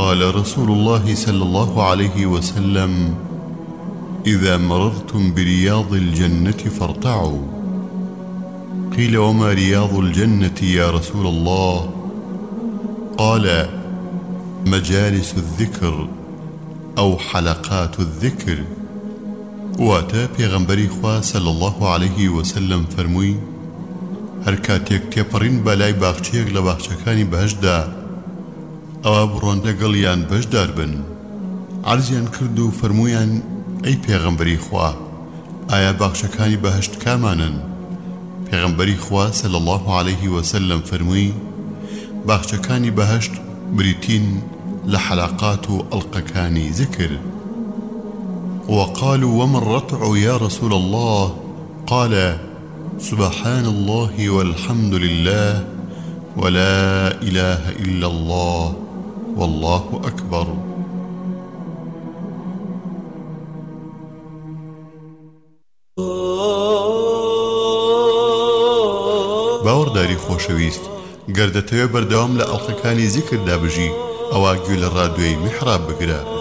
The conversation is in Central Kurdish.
قال رسول الله صلى الله عليه وسلم: إذا مررتم برياض الجنة فارتعوا. قيل: وما رياض الجنة يا رسول الله؟ قال: مجالس الذكر أو حلقات الذكر. واتا پیغمبری خوا صلى الله عليه وسلم فرمووی: هەر کاتێک تێپەڕین بەلای باخچەیەک لە باخچەکانی بەهەشتدا، ئەوە بڕۆن لەگەڵیان بەشدار بن. عەرزیان کرد و فەرموویان: ئەی پێغەمبەری خوا، ئایا باخچەکانی بەهەشت کامانن؟ پێغەمبەری خوا صلى الله عليه وسلم فەرمووی: باخچەکانی بەهەشت بریتین لە حەلەقات و ئەڵقەکانی ذکر. وقالوا: وما الرتع يا رسول الله؟ قال: سبحان الله والحمد لله ولا إله إلا الله والله أكبر. باوەڕداری خۆشەویست، گەر دەتەوێت بەردەوام لە ئەڵقەکانی زیکردا بژی، ئەوا گوێ لە ڕادیۆی میحراب بگرە.